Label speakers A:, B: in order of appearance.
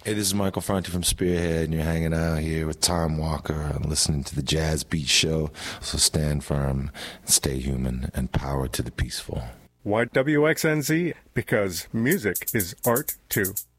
A: Hey, this is Michael Franti from Spearhead, and you're hanging out here with Time Walker and listening to the Jazz Beat Show. So stand firm, stay human, and power to the peaceful.
B: Why WXNZ? Because music is art too.